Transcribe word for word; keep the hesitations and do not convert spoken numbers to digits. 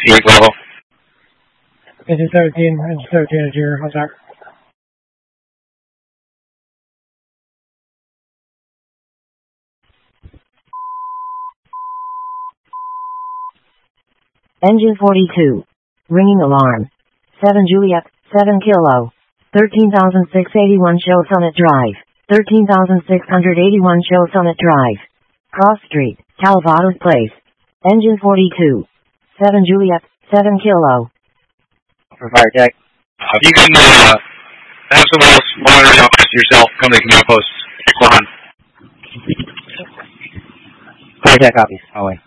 East level. Engine seventeen, engine seventeen is your contact. Engine forty-two. Ringing alarm. seven Juliet, seven Kilo. thirteen thousand six hundred eighty-one show Summit Drive. thirteen thousand six hundred eighty-one show Summit Drive. Cross Street, Calvados Place. Engine forty-two. seven Juliet, seven Kilo. For fire tech. Uh, you can uh, have someone else monitor the office yourself. Come to the command post. Go on. Fire tech copies. Hallway.